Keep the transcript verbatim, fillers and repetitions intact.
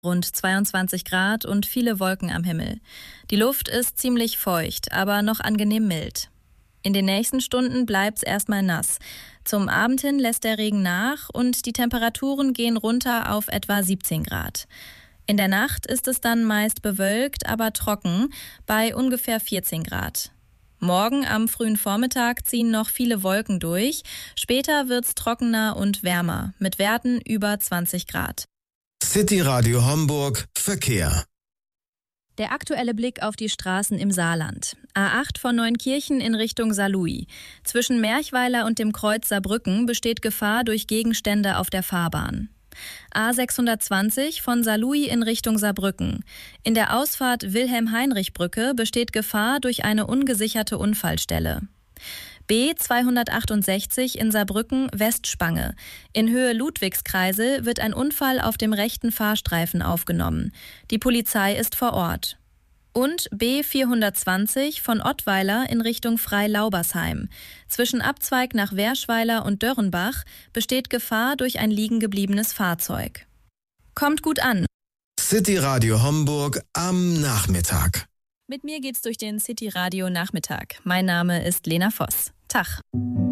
Rund zweiundzwanzig Grad und viele Wolken am Himmel. Die Luft ist ziemlich feucht, aber noch angenehm mild. In den nächsten Stunden bleibt's erstmal nass. Zum Abend hin lässt der Regen nach und die Temperaturen gehen runter auf etwa siebzehn Grad. In der Nacht ist es dann meist bewölkt, aber trocken, bei ungefähr vierzehn Grad. Morgen am frühen Vormittag ziehen noch viele Wolken durch. Später wird's trockener und wärmer, mit Werten über zwanzig Grad. City Radio Homburg Verkehr. Der aktuelle Blick auf die Straßen im Saarland. A acht von Neunkirchen in Richtung Saarlouis. Zwischen Merchweiler und dem Kreuz Saarbrücken besteht Gefahr durch Gegenstände auf der Fahrbahn. A sechshundertzwanzig von Saarlouis in Richtung Saarbrücken. In der Ausfahrt Wilhelm-Heinrich-Brücke besteht Gefahr durch eine ungesicherte Unfallstelle. B zweihundertachtundsechzig in Saarbrücken Westspange. In Höhe Ludwigskreisel wird ein Unfall auf dem rechten Fahrstreifen aufgenommen. Die Polizei ist vor Ort. Und B vierhundertzwanzig von Ottweiler in Richtung Freilaubersheim. Zwischen Abzweig nach Werschweiler und Dörrenbach besteht Gefahr durch ein liegengebliebenes Fahrzeug. Kommt gut an. City Radio Homburg am Nachmittag. Mit mir geht's durch den City Radio Nachmittag. Mein Name ist Lena Voss. Tag.